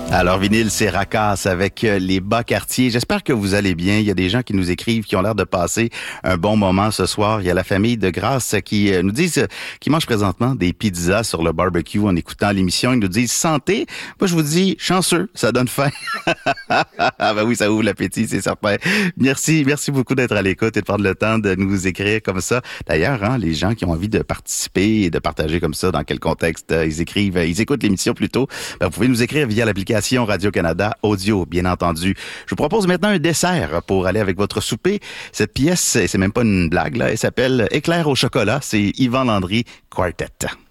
Alors, Vinyle, c'est Racasse avec les Bas-Quartiers. J'espère que vous allez bien. Il y a des gens qui nous écrivent, qui ont l'air de passer un bon moment ce soir. Il y a la famille de Grasse qui nous disent qu'ils mangent présentement des pizzas sur le barbecue en écoutant l'émission. Ils nous disent santé. Moi, je vous dis chanceux, ça donne faim. Ah ben oui, ça ouvre l'appétit, c'est certain. Merci beaucoup d'être à l'écoute et de prendre le temps de nous écrire comme ça. D'ailleurs, les gens qui ont envie de participer et de partager comme ça, dans quel contexte ils écoutent l'émission plutôt, vous pouvez nous écrire via l'application Radio-Canada Audio, bien entendu. Je vous propose maintenant un dessert pour aller avec votre souper. Cette pièce, c'est même pas une blague, là, elle s'appelle Éclair au chocolat. C'est Yvan Landry Quartet.